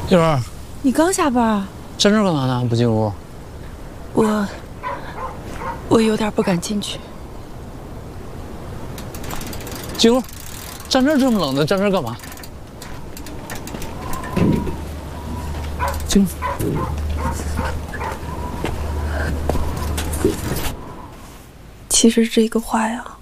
静儿， 你刚下班啊？ 站这儿干嘛呢？不进屋？ 我有点不敢进去。 进屋，站这儿这么冷的，站这儿干嘛？进屋。 其实这个话呀，